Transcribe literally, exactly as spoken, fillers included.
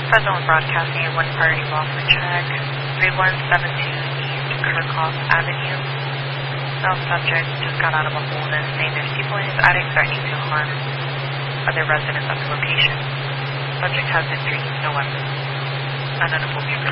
Fresno Broadcasting at one Priority Lawford check, three one seven two East Kirkhoff Avenue. Male subject just got out of a hold and saying there's people in his attic threatening to harm other residents at the location. Subject has been drinking, no weapons. None of the